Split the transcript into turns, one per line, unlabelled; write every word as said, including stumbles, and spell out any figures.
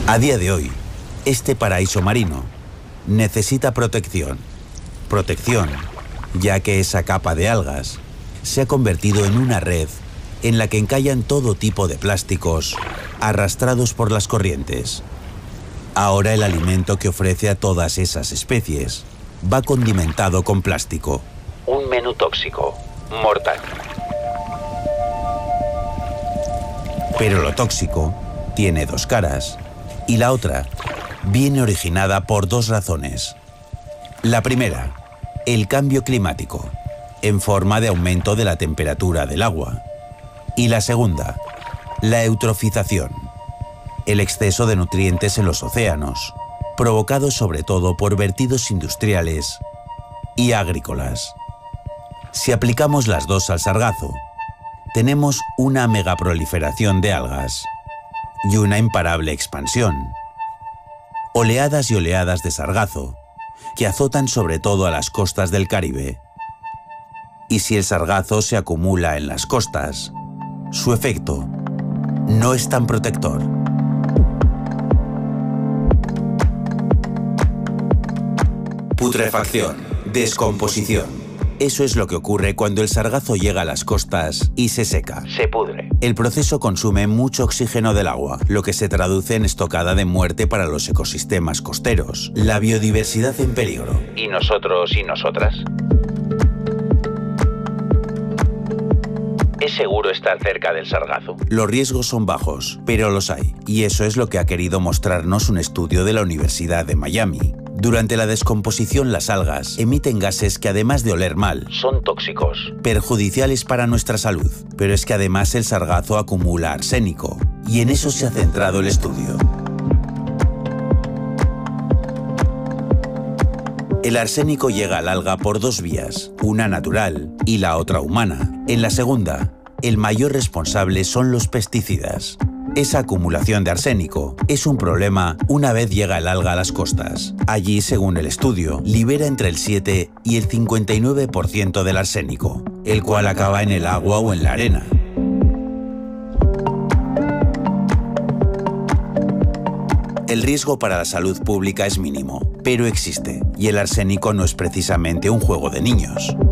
A día de hoy, este paraíso marino necesita protección. Protección, ya que esa capa de algas se ha convertido en una red en la que encallan todo tipo de plásticos arrastrados por las corrientes. Ahora el alimento que ofrece a todas esas especies va condimentado con plástico. Un menú tóxico, mortal. Pero lo tóxico tiene dos caras, y la otra viene originada por dos razones. La primera, el cambio climático, en forma de aumento de la temperatura del agua. Y la segunda, la eutrofización, el exceso de nutrientes en los océanos, provocado sobre todo por vertidos industriales y agrícolas. Si aplicamos las dos al sargazo, tenemos una megaproliferación de algas y una imparable expansión. Oleadas y oleadas de sargazo que azotan sobre todo a las costas del Caribe. Y si el sargazo se acumula en las costas, su efecto no es tan protector. Putrefacción, descomposición. Eso es lo que ocurre cuando el sargazo llega a las costas y se seca. Se pudre. El proceso consume mucho oxígeno del agua, lo que se traduce en estocada de muerte para los ecosistemas costeros, la biodiversidad en peligro. ¿Y nosotros y nosotras? ¿Es seguro estar cerca del sargazo? Los riesgos son bajos, pero los hay. Y eso es lo que ha querido mostrarnos un estudio de la Universidad de Miami. Durante la descomposición, las algas emiten gases que, además de oler mal, son tóxicos, perjudiciales para nuestra salud. Pero es que además el sargazo acumula arsénico, y en eso se ha centrado el estudio. El arsénico llega al alga por dos vías, una natural y la otra humana. En la segunda, el mayor responsable son los pesticidas. Esa acumulación de arsénico es un problema una vez llega el alga a las costas. Allí, según el estudio, libera entre el siete y el cincuenta y nueve por ciento del arsénico, el cual acaba en el agua o en la arena. El riesgo para la salud pública es mínimo, pero existe, y el arsénico no es precisamente un juego de niños.